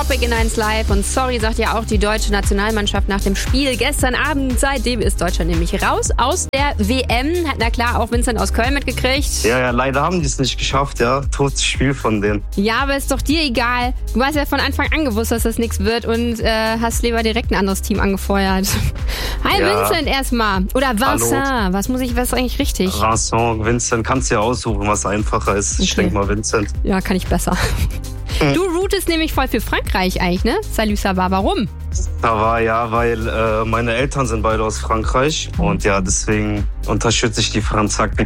Topic in 1 Live. Und sorry, sagt ja auch die deutsche Nationalmannschaft nach dem Spiel gestern Abend. Seitdem ist Deutschland nämlich raus aus der WM. Hat na klar auch Vincent aus Köln mitgekriegt. Ja, leider haben die es nicht geschafft, ja. Totes Spiel von denen. Ja, aber ist doch dir egal. Du hast ja von Anfang an gewusst, dass das nichts wird und hast lieber direkt ein anderes Team angefeuert. Hi ja. Vincent erstmal. Oder Vincent. Hallo. Was ist eigentlich richtig? Vincent, Vincent. Kannst du ja aussuchen, was einfacher ist. Okay. Ich denke mal Vincent. Ja, kann ich besser. Du rootest nämlich voll für Frankreich eigentlich, ne? Salut, ça va. Warum? Weil meine Eltern sind beide aus Frankreich und ja, deswegen unterstütze ich die Franzaken.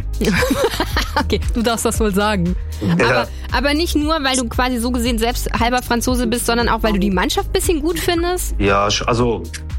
Okay, du darfst das wohl sagen. Ja. Aber nicht nur, weil du quasi so gesehen selbst halber Franzose bist, sondern auch, weil du die Mannschaft ein bisschen gut findest? Ja, also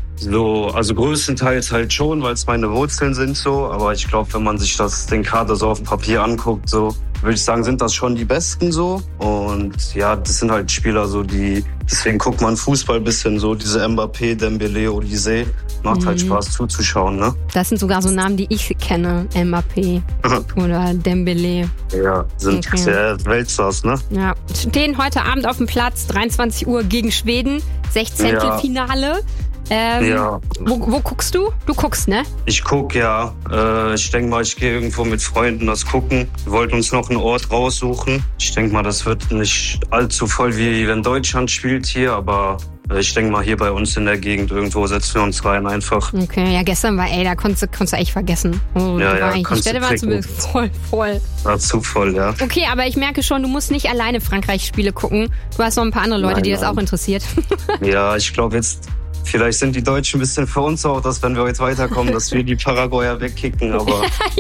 größtenteils halt schon, weil es meine Wurzeln sind so. Aber ich glaube, wenn man sich den Kader so auf dem Papier anguckt, so würde ich sagen, sind das schon die Besten so. Und ja, das sind halt Spieler so, deswegen guckt man Fußball ein bisschen so, diese Mbappé, Dembélé, Olise. Macht halt Spaß zuzuschauen, ne? Das sind sogar so Namen, die ich kenne. Mbappé oder Dembélé. Ja, sind sehr Weltstars, ne? Ja, stehen heute Abend auf dem Platz, 23 Uhr gegen Schweden, 16. Finale. Ja. Wo guckst du? Du guckst, ne? Ich guck, ja. Ich denke mal, ich gehe irgendwo mit Freunden das gucken. Wir wollten uns noch einen Ort raussuchen. Ich denke mal, das wird nicht allzu voll, wie wenn Deutschland spielt hier, aber ich denke mal, hier bei uns in der Gegend irgendwo setzen wir uns rein einfach. Okay, ja, gestern war, da konntest du echt vergessen. Oh, ja, die Städte waren zumindest voll. War zu voll, ja. Okay, aber ich merke schon, du musst nicht alleine Frankreich-Spiele gucken. Du hast noch ein paar andere Leute, die das auch interessiert. Ja, ich glaube jetzt... Vielleicht sind die Deutschen ein bisschen für uns auch, dass wenn wir jetzt weiterkommen, dass wir die Paraguayer wegkicken, aber...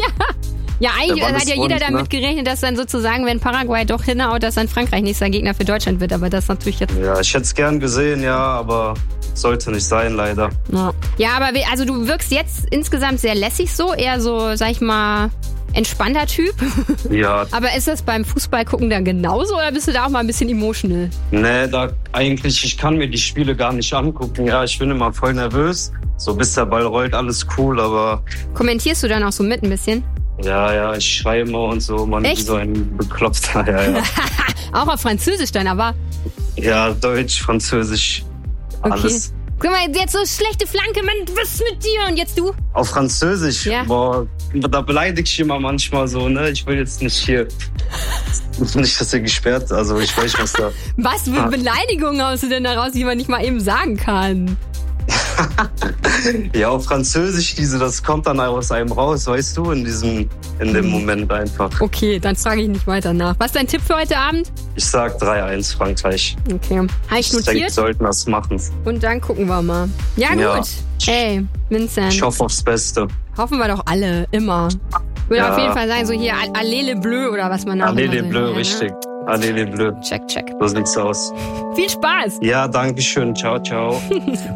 Ja, eigentlich hat ja jeder damit gerechnet, dass dann sozusagen, wenn Paraguay doch hinhaut, dass dann Frankreich nächster Gegner für Deutschland wird, aber das ist natürlich jetzt... Ja, ich hätte es gern gesehen, ja, aber sollte nicht sein, leider. Ja, aber also du wirkst jetzt insgesamt sehr lässig so, eher so, sag ich mal... entspannter Typ? Ja. Aber ist das beim Fußballgucken dann genauso oder bist du da auch mal ein bisschen emotional? Nee, ich kann mir die Spiele gar nicht angucken. Ja, ich bin immer voll nervös. So bis der Ball rollt, alles cool, aber... Kommentierst du dann auch so mit ein bisschen? Ja, ich schreie immer und so. Man ist so ein Bekloppter, ja. Auch auf Französisch dann, aber... Ja, Deutsch, Französisch, alles. Okay. Guck mal, jetzt so schlechte Flanke, Mann, was ist mit dir? Und jetzt du? Auf Französisch? Ja. Boah, da beleidige ich immer manchmal so, ne? Ich will jetzt nicht hier... Nicht, dass ihr gesperrt... Also ich weiß, was da... Was für Beleidigungen hast du denn daraus, die man nicht mal eben sagen kann? Ja, auf Französisch, das kommt dann aus einem raus, weißt du, in dem Moment einfach. Okay, dann frage ich nicht weiter nach. Was ist dein Tipp für heute Abend? Ich sag 3-1 Frankreich. Okay, habe ich notiert. Wir sollten das machen. Und dann gucken wir mal. Ja, gut. Ey, Vincent. Ich hoffe aufs Beste. Hoffen wir doch alle, immer. Ich würde auf jeden Fall sagen, so hier Allez les Bleus oder was man Allez les Bleus, richtig. Allez les Bleus. Check. So sieht's aus. Viel Spaß. Ja, danke schön. Ciao, ciao.